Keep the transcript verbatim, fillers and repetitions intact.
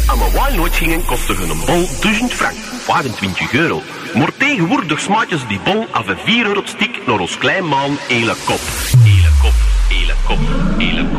aan mijn waal nooit gingen, kostte een bol duizend frank, vijfentwintig euro. Maar tegenwoordig smaakjes die bol af een vier euro stik naar ons klein maan hele kop. Hele kop, hele kop, hele kop.